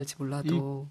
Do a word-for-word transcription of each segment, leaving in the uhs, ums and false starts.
몰라도.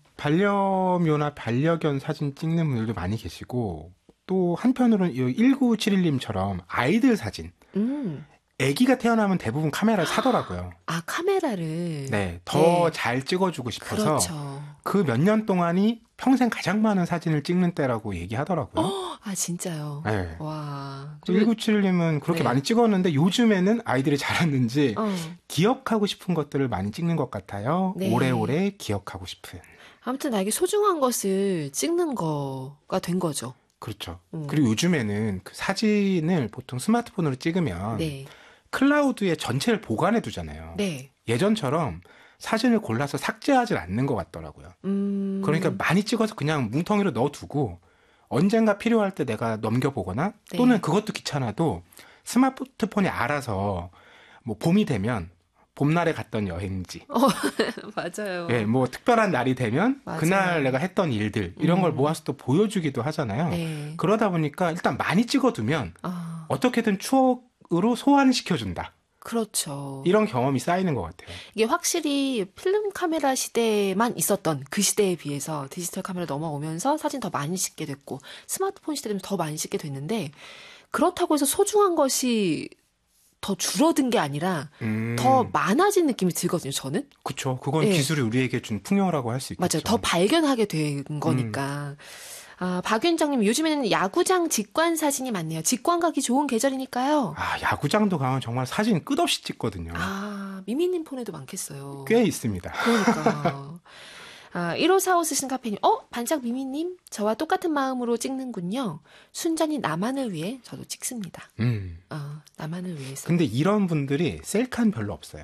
반려묘나 반려견 사진 찍는 분들도 많이 계시고 또 한편으로는 일구칠일님처럼 아이들 사진. 음. 아기가 태어나면 대부분 카메라를 사더라고요. 아, 카메라를. 네, 더 네. 잘 찍어주고 싶어서 그렇죠. 그 몇 년 동안이 평생 가장 많은 사진을 찍는 때라고 얘기하더라고요. 어, 아, 진짜요? 네. 와. 일구칠일님은 그렇게 네. 많이 찍었는데 요즘에는 아이들이 자랐는지 어. 기억하고 싶은 것들을 많이 찍는 것 같아요. 네. 오래오래 기억하고 싶은. 아무튼 나에게 소중한 것을 찍는 거가 된 거죠. 그렇죠. 음. 그리고 요즘에는 그 사진을 보통 스마트폰으로 찍으면 네. 클라우드에 전체를 보관해 두잖아요. 네. 예전처럼 사진을 골라서 삭제하지 않는 것 같더라고요. 음. 그러니까 많이 찍어서 그냥 뭉텅이로 넣어두고 언젠가 필요할 때 내가 넘겨보거나 네. 또는 그것도 귀찮아도 스마트폰이 알아서 뭐 봄이 되면 봄날에 갔던 여행지, 어, 맞아요. 예, 뭐 특별한 날이 되면 맞아요. 그날 내가 했던 일들 이런 음. 걸 모아서 또 보여주기도 하잖아요. 네. 그러다 보니까 일단 많이 찍어두면 아, 어떻게든 추억으로 소환시켜준다. 그렇죠. 이런 경험이 쌓이는 것 같아요. 이게 확실히 필름 카메라 시대에만 있었던 그 시대에 비해서 디지털 카메라 넘어오면서 사진 더 많이 찍게 됐고 스마트폰 시대 되면 더 많이 찍게 됐는데 그렇다고 해서 소중한 것이 더 줄어든 게 아니라 음, 더 많아진 느낌이 들거든요, 저는. 그쵸. 그건 예. 기술이 우리에게 준 풍요라고 할 수 있겠죠. 맞아요. 더 발견하게 된 거니까. 아, 박 위원장님, 요즘에는 야구장 직관 사진이 많네요. 직관 가기 좋은 계절이니까요. 아, 야구장도 가면 정말 사진 끝없이 찍거든요. 아, 미미님 폰에도 많겠어요. 꽤 있습니다. 그러니까. 아, 일오사오 쓰신 카페님, 어? 반짝 미미님? 저와 똑같은 마음으로 찍는군요. 순전히 나만을 위해 저도 찍습니다. 음. 아, 나만을 위해서. 근데 이런 분들이 셀카는 별로 없어요.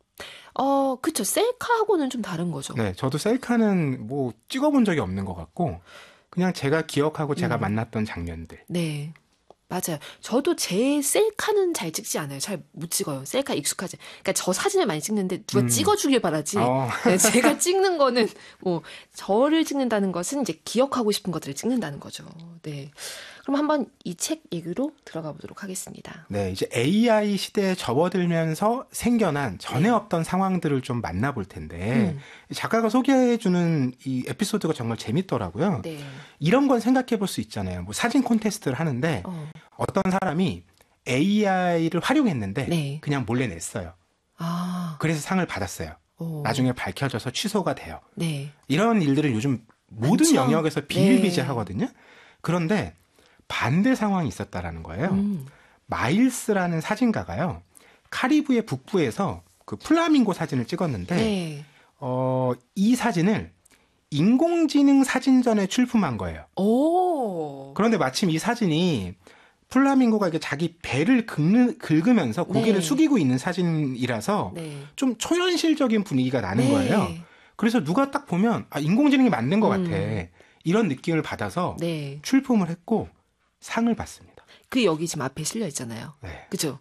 어, 그쵸. 셀카하고는 좀 다른 거죠. 네, 저도 셀카는 뭐 찍어본 적이 없는 것 같고 그냥 제가 기억하고 제가 음. 만났던 장면들. 네. 맞아요. 저도 제 셀카는 잘 찍지 않아요. 잘 못 찍어요. 셀카 익숙하지. 그러니까 저 사진을 많이 찍는데 누가 음. 찍어주길 바라지. 어. 네, 제가 찍는 거는 뭐 저를 찍는다는 것은 이제 기억하고 싶은 것들을 찍는다는 거죠. 네. 그럼 한번 이 책 얘기로 들어가 보도록 하겠습니다. 네, 이제 에이아이 시대에 접어들면서 생겨난 전에 없던 상황들을 좀 만나볼 텐데 음. 작가가 소개해주는 이 에피소드가 정말 재밌더라고요. 네. 이런 건 생각해 볼 수 있잖아요. 뭐 사진 콘테스트를 하는데 어. 어떤 사람이 에이아이를 활용했는데 네. 그냥 몰래 냈어요. 아. 그래서 상을 받았어요. 오. 나중에 밝혀져서 취소가 돼요. 네. 이런 일들은 요즘 모든 많죠. 영역에서 비일비재하거든요. 그런데 반대 상황이 있었다라는 거예요. 음. 마일스라는 사진가가요. 카리브해 북부에서 그 플라밍고 사진을 찍었는데 네. 어, 이 사진을 인공지능 사진전에 출품한 거예요. 오. 그런데 마침 이 사진이 플라밍고가 이게 자기 배를 긁는, 긁으면서 고개를 네. 숙이고 있는 사진이라서 네. 좀 초현실적인 분위기가 나는 네. 거예요. 그래서 누가 딱 보면 아, 인공지능이 만든 것 음. 같아. 이런 느낌을 받아서 네. 출품을 했고 상을 받습니다. 그 여기 지금 앞에 실려 있잖아요. 네. 그죠?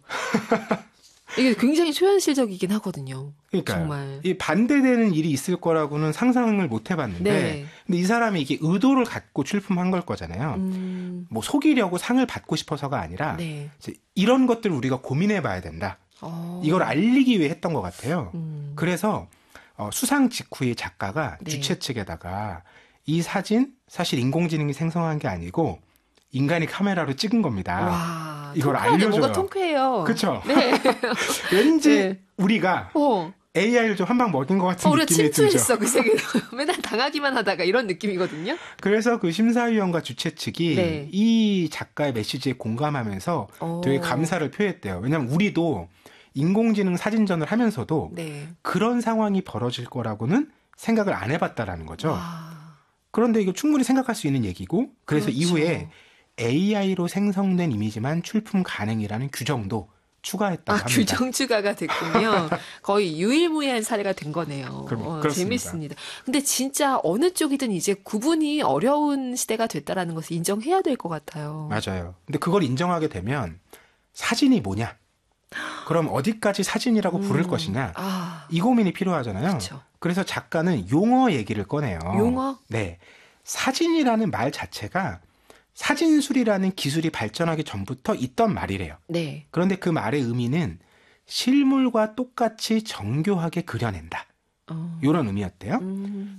이게 굉장히 초현실적이긴 하거든요. 그러니까 정말. 이 반대되는 일이 있을 거라고는 상상을 못 해봤는데, 네. 근데 이 사람이 이게 의도를 갖고 출품한 걸 거잖아요. 음. 뭐 속이려고 상을 받고 싶어서가 아니라 네. 이제 이런 것들 우리가 고민해봐야 된다. 어. 이걸 알리기 위해 했던 것 같아요. 음. 그래서 어, 수상 직후에 작가가 네. 주최 측에다가 이 사진 사실 인공지능이 생성한 게 아니고 인간이 카메라로 찍은 겁니다. 와. 이걸 통쾌하네. 알려줘요. 뭔가 통쾌해요. 그쵸? 네. 왠지 네. 우리가 어. 에이아이를 좀 한 방 먹인 것 같은 어, 우리가 느낌이 들죠. 침투했어, 그 세계로. 맨날 당하기만 하다가 이런 느낌이거든요. 그래서 그 심사위원과 주최 측이 네. 이 작가의 메시지에 공감하면서 어. 되게 감사를 표했대요. 왜냐하면 우리도 인공지능 사진전을 하면서도 네. 그런 상황이 벌어질 거라고는 생각을 안 해봤다라는 거죠. 와. 그런데 이거 충분히 생각할 수 있는 얘기고 그래서 그렇죠. 이후에 에이아이로 생성된 이미지만 출품 가능이라는 규정도 추가했다고 아, 합니다. 규정 추가가 됐군요. 거의 유일무이한 사례가 된 거네요. 그럼, 어, 그렇습니다. 재밌습니다. 근데 진짜 어느 쪽이든 이제 구분이 어려운 시대가 됐다라는 것을 인정해야 될 것 같아요. 맞아요. 근데 그걸 인정하게 되면 사진이 뭐냐? 그럼 어디까지 사진이라고 부를 음. 것이냐? 아, 이 고민이 필요하잖아요. 그렇죠. 그래서 작가는 용어 얘기를 꺼내요. 용어? 네. 사진이라는 말 자체가 사진술이라는 기술이 발전하기 전부터 있던 말이래요. 네. 그런데 그 말의 의미는 실물과 똑같이 정교하게 그려낸다. 어. 이런 의미였대요. 음.